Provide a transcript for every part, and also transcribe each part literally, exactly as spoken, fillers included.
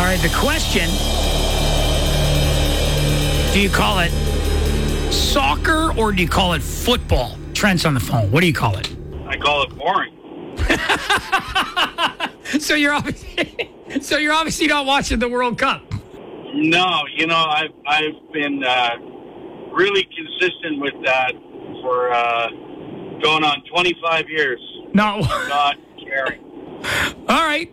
right, the question, do you call it soccer or do you call it football? Trent's on the phone. What do you call it? I call it boring. so you're obviously, so you're obviously not watching the World Cup. No, you know, I've, I've been uh, really consistent with that for uh, going on twenty-five years. No. Not caring. All right.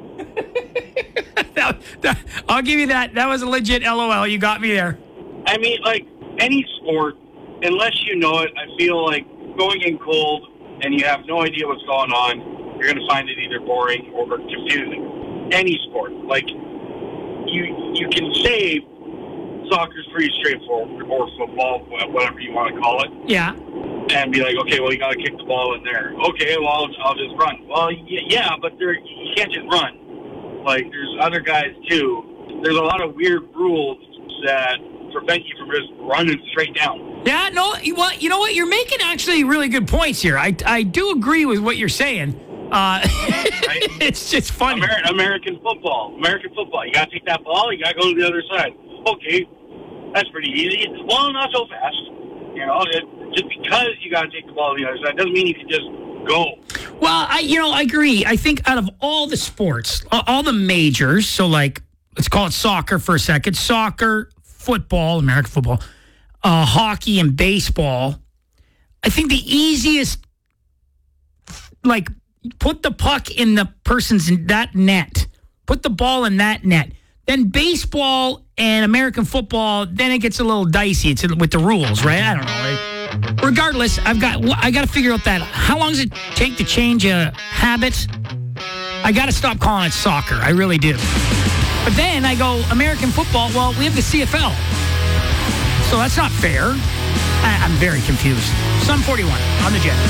that, that, I'll give you that. That was a legit L O L. You got me there. I mean, like, any sport, unless you know it, I feel like going in cold and you have no idea what's going on, you're going to find it either boring or confusing. Any sport. Like, you you can say soccer's pretty straightforward, or football, whatever you want to call it. Yeah. And be like, okay, well, you got to kick the ball in there. Okay, well, I'll, I'll just run. Well, yeah, but there you can't just run. Like, there's other guys, too. There's a lot of weird rules that prevent you from just running straight down. Yeah, no, well, you know what? You're making actually really good points here. I, I do agree with what you're saying. Uh, right? It's just funny. Amer- American football. American football. You got to take that ball, you got to go to the other side. Okay, that's pretty easy. Well, not so fast. You know, it, just because you got to take the ball to the other side doesn't mean you can just go. Well, I, you know, I agree. I think out of all the sports, all the majors, so like, let's call it soccer for a second, soccer, football, American football, uh, hockey, and baseball, I think the easiest, like, put the puck in the person's in that net, put the ball in that net. Then baseball and American football, then it gets a little dicey. It's with the rules, right? I don't know. Right? Regardless, I've got I got to figure out that how long does it take to change a habit? I got to stop calling it soccer. I really do. But then I go American football. Well, we have the C F L, so that's not fair. I, I'm very confused. Sun forty-one on the Jet.